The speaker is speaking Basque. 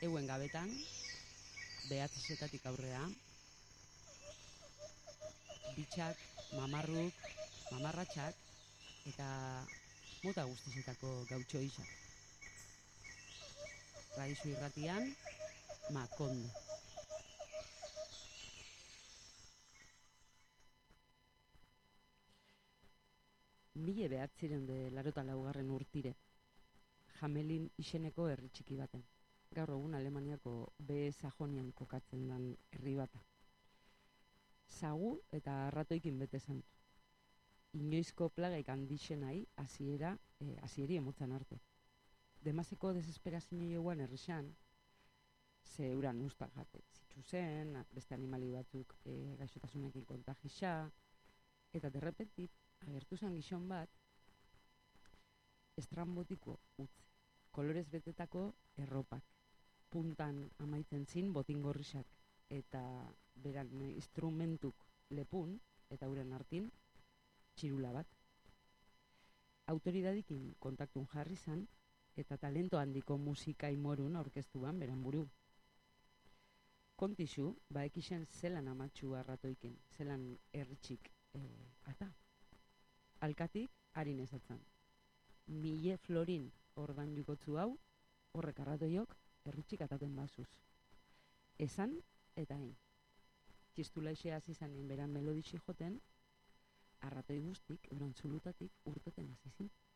Euen gabetan, behatzizetatik aurrea, bitxak, mamarruk, mamarratxak, eta mota guztizetako gautxo isak. Raizu irratian, Makondo. Mile behatziren de larota laugarren urtire, Jamelin izeneko herri txiki baten. Gaur egun Alemaniako Behe Sajonian kokatzen den herri bata. Sagu eta arratoikin bete zen. Inoizko plagaik handixenai hasieri emotzan arte. Demaseko desesperazio joan herrixan, ze euran ustak jate zitsu zen, beste animali batzuk gaixotasunekin kontagisa, eta derrepentit agertu zen gizon bat, estrambotiko utz, kolorez betetako erropak, puntan amaitzen zin botingorrisak, eta beran instrumentuk lepun, eta uren hartin, txirula bat. Autoridadikin kontaktun jarri zan, eta talento handiko musika imorun aurkeztuan beran buru. Kontixu, ekixen zelan amatxu arratoiken, zelan erritxik ata. Alkatik, harin ezatzen. 1000 florin ordan jukotzu hau, horrek arratoiok erritxik ataten bazuz. Esan eta hain. Txistula hasi zanen beran melodixi joten, arratoi guztik, euran zulutatik urteten azizin.